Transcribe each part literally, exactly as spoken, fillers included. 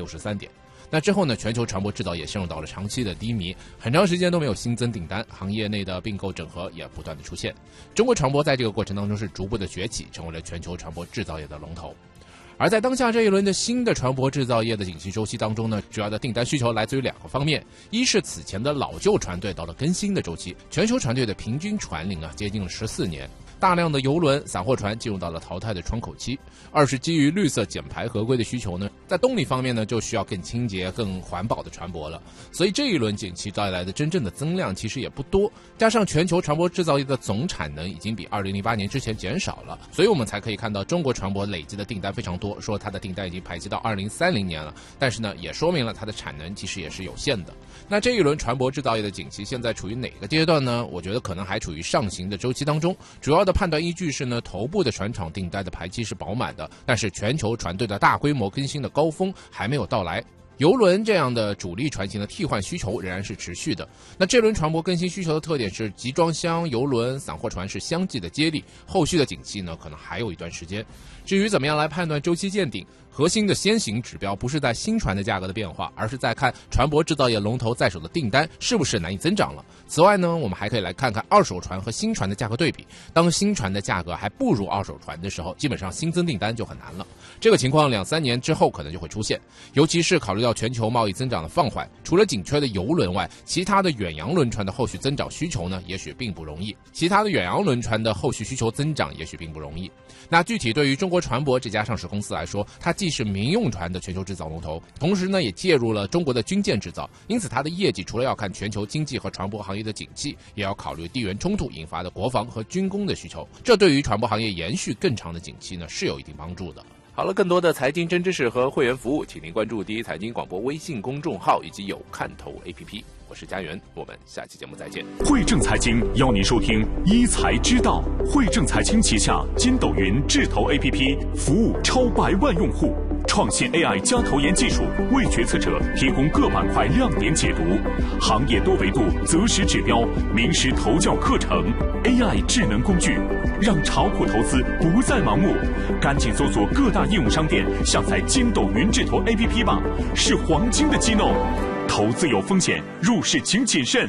十三点。那之后呢，全球船舶制造业陷入到了长期的低迷，很长时间都没有新增订单，行业内的并购整合也不断的出现。中国船舶在这个过程当中是逐步的崛起，成为了全球船舶制造业的龙头。而在当下这一轮的新的船舶制造业的景气周期当中呢，主要的订单需求来自于两个方面，一是此前的老旧船队到了更新的周期，全球船队的平均船龄啊接近了十四年，大量的邮轮、散货船进入到了淘汰的窗口期。二是基于绿色减排合规的需求呢，在动力方面呢就需要更清洁、更环保的船舶了。所以这一轮景气带来的真正的增量其实也不多，加上全球船舶制造业的总产能已经比二零零八年之前减少了，所以我们才可以看到中国船舶累积的订单非常多，说它的订单已经排期到二零三零年了，但是呢也说明了它的产能其实也是有限的。那这一轮船舶制造业的景气现在处于哪个阶段呢？我觉得可能还处于上行的周期当中，主要的判断依据是呢，头部的船厂订单的排期是饱满的，但是全球船队的大规模更新的高峰还没有到来。邮轮这样的主力船型的替换需求仍然是持续的。那这轮船舶更新需求的特点是集装箱、邮轮、散货船是相继的接力，后续的景气呢可能还有一段时间。至于怎么样来判断周期见顶，核心的先行指标不是在新船的价格的变化，而是在看船舶制造业龙头在手的订单是不是难以增长了。此外呢，我们还可以来看看二手船和新船的价格对比，当新船的价格还不如二手船的时候，基本上新增订单就很难了。这个情况两三年之后可能就会出现，尤其是考虑到全球贸易增长的放缓，除了紧缺的邮轮外，其他的远洋轮船的后续增长需求呢，也许并不容易。其他的远洋轮船的后续需求增长也许并不容易。那具体对于中国船舶这家上市公司来说，它既是民用船的全球制造龙头，同时呢也介入了中国的军舰制造，因此它的业绩除了要看全球经济和船舶行业的景气，也要考虑地缘冲突引发的国防和军工的需求，这对于船舶行业延续更长的景气呢是有一定帮助的。好了，更多的财经真知识和会员服务，请您关注第一财经广播微信公众号以及有看头 A P P。我是家园，我们下期节目再见。 汇正财经邀您收听一财之道。汇正财经旗下筋斗云智投 A P P 服务超百万用户，创新 A I 加投研技术，为决策者提供各板块亮点解读，行业多维度择时指标，名师投教课程 ，A I 智能工具，让炒股投资不再盲目。赶紧搜索各大应用商店，下载筋斗云智投 A P P 吧，是黄金的机弄。投资有风险，入市请谨慎。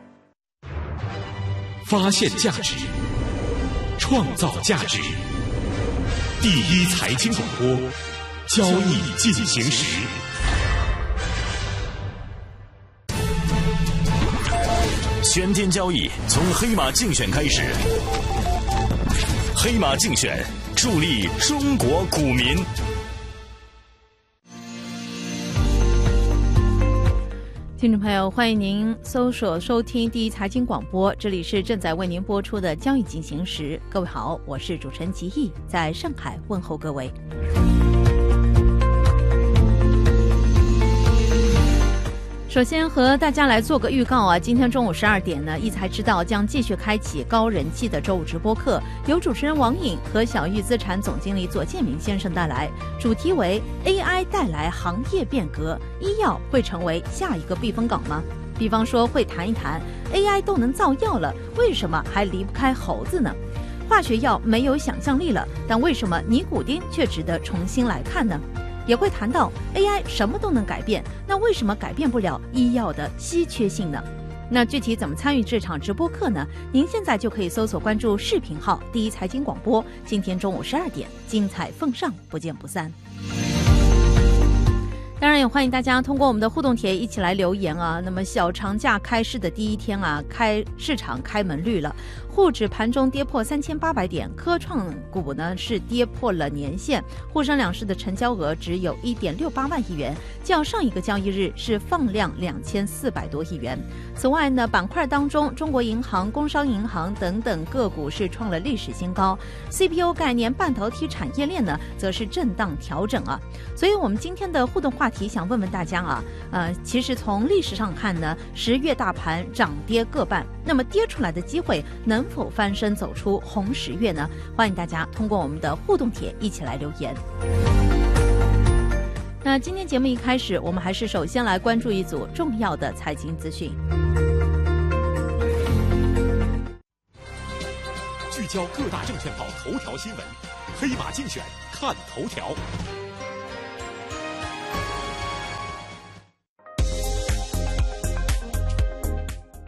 发现价值，创造价值。第一财经广播，交易进行时。 选天交易从黑马竞选开始，黑马竞选助力中国股民。 听众朋友，欢迎您搜索收听第一财经广播，这里是正在为您播出的交易进行时。各位好，我是主持人吉毅，在上海问候各位。首先和大家来做个预告啊，今天中午十二点呢，一财知道将继续开启高人气的周五直播课，由主持人王颖和小玉资产总经理左建明先生带来，主题为 A I 带来行业变革，医药会成为下一个避风港吗？比方说会谈一谈 A I 都能造药了，为什么还离不开猴子呢？化学药没有想象力了，但为什么尼古丁却值得重新来看呢？也会谈到 A I 什么都能改变，那为什么改变不了医药的稀缺性呢？那具体怎么参与这场直播课呢？您现在就可以搜索关注视频号第一财经广播，今天中午十二点精彩奉上，不见不散。当然也欢迎大家通过我们的互动帖一起来留言啊。那么小长假开市的第一天啊，开市场开门绿了，沪指盘中跌破三千八百点，科创股呢是跌破了年线，沪深两市的成交额只有 一点六八万亿元，较上一个交易日是放量两千四百多亿元。此外呢，板块当中中国银行、工商银行等等个股是创了历史新高， C P U 概念、半导体产业链呢则是震荡调整啊。所以我们今天的互动话题想问问大家啊，呃，其实从历史上看呢，十月大盘涨跌各半，那么跌出来的机会能否翻身走出红十月呢？欢迎大家通过我们的互动帖一起来留言。那今天节目一开始，我们还是首先来关注一组重要的财经资讯。 聚焦各大证券报头条新闻，黑马精选看头条。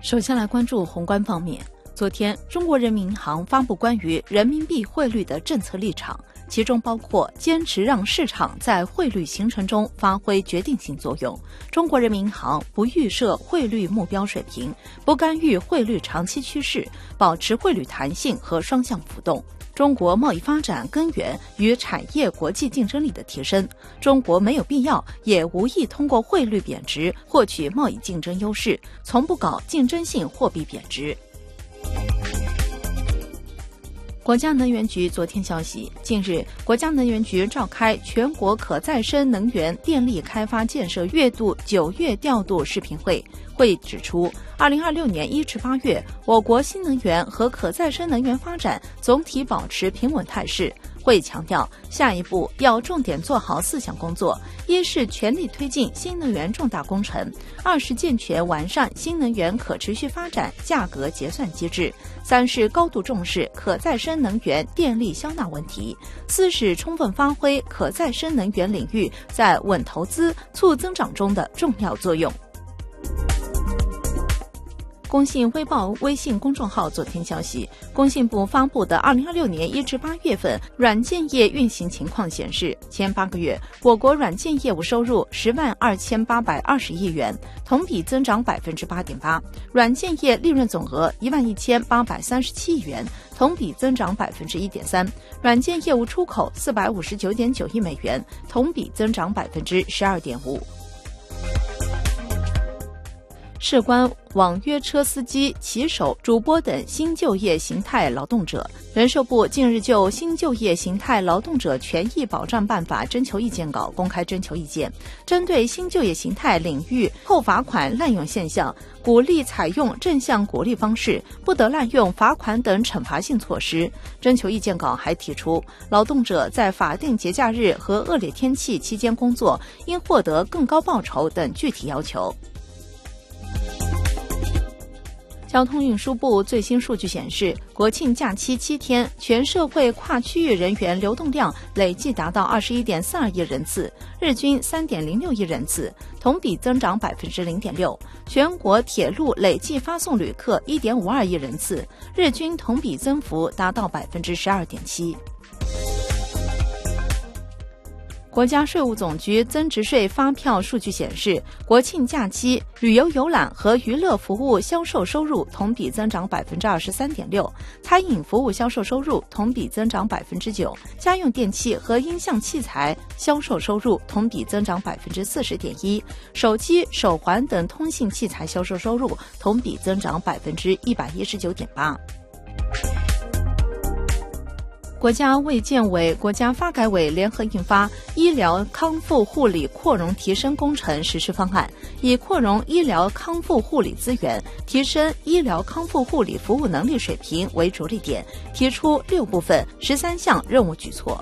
首先来关注宏观方面。昨天，中国人民银行发布关于人民币汇率的政策立场，其中包括坚持让市场在汇率形成中发挥决定性作用。中国人民银行不预设汇率目标水平，不干预汇率长期趋势，保持汇率弹性和双向浮动。中国贸易发展根源与产业国际竞争力的提升，中国没有必要也无意通过汇率贬值获取贸易竞争优势，从不搞竞争性货币贬值。国家能源局昨天消息，近日，国家能源局召开全国可再生能源电力开发建设月度九月调度视频会。会议指出，二零二六年一至八月，我国新能源和可再生能源发展总体保持平稳态势。会议强调，下一步要重点做好四项工作：一是全力推进新能源重大工程；二是健全完善新能源可持续发展价格结算机制；三是高度重视可再生能源电力消纳问题；四是充分发挥可再生能源领域在稳投资、促增长中的重要作用。工信微报微信公众号昨天消息，工信部发布的二零二六年一至八月份软件业运行情况显示，前八个月我国软件业务收入十万二千八百二十亿元，同比增长百分之八点八；软件业利润总额一万一千八百三十七亿元，同比增长百分之一点三；软件业务出口四百五十九点九亿美元，同比增长百分之十二点五。事关网约车司机、骑手、主播等新就业形态劳动者，人社部近日就《新就业形态劳动者权益保障办法》征求意见稿公开征求意见，针对新就业形态领域扣罚款滥用现象，鼓励采用正向鼓励方式，不得滥用罚款等惩罚性措施。征求意见稿还提出，劳动者在法定节假日和恶劣天气期间工作，应获得更高报酬等具体要求。交通运输部最新数据显示，国庆假期七天，全社会跨区域人员流动量累计达到二十一点四二亿人次，日均三点零六亿人次，同比增长百分之零点六。全国铁路累计发送旅客一点五二亿人次，日均同比增幅达到百分之十二点七。国家税务总局增值税发票数据显示，国庆假期旅游游览和娱乐服务销售收入同比增长百分之二十三点六，餐饮服务销售收入同比增长百分之九，家用电器和音响器材销售收入同比增长百分之四十点一，手机、手环等通信器材销售收入同比增长百分之一百一十九点八。国家卫健委、国家发改委联合印发《医疗康复护理扩容提升工程实施方案》，以扩容医疗康复护理资源，提升医疗康复护理服务能力水平为着力点，提出六部分、十三项任务举措。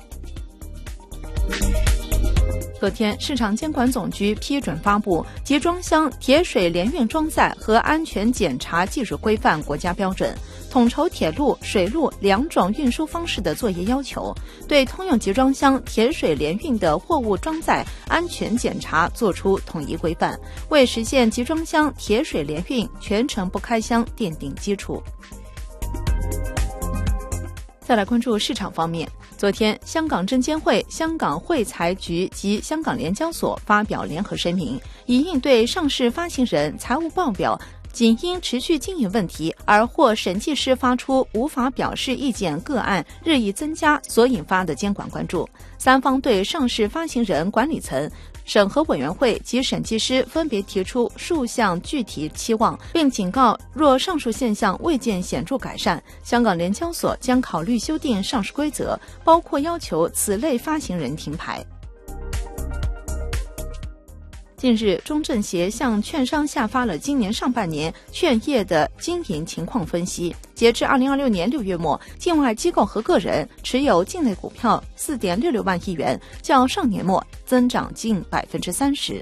昨天，市场监管总局批准发布《集装箱铁水联运装载和安全检查技术规范国家标准》，统筹铁路、水路两种运输方式的作业要求，对通用集装箱铁水联运的货物装载安全检查作出统一规范，为实现集装箱铁水联运全程不开箱奠定基础。再来关注市场方面，昨天，香港证监会、香港会财局及香港联交所发表联合声明，以应对上市发行人财务报表仅因持续经营问题而获审计师发出无法表示意见个案日益增加所引发的监管关注。三方对上市发行人管理层、审核委员会及审计师分别提出数项具体期望，并警告若上述现象未见显著改善，香港联交所将考虑修订上市规则，包括要求此类发行人停牌。近日，中证协向券商下发了今年上半年券业的经营情况分析。截至二零二六年六月末，境外机构和个人持有境内股票四点六六万亿元，较上年末增长近百分之三十。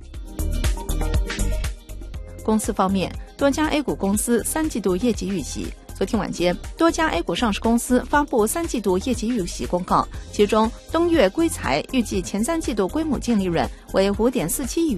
公司方面，多家 A 股公司三季度业绩预喜。昨天晚间，多家 A 股上市公司发布三季度业绩预喜公告，其中东岳硅材预计前三季度规模净利润为五点四七亿元。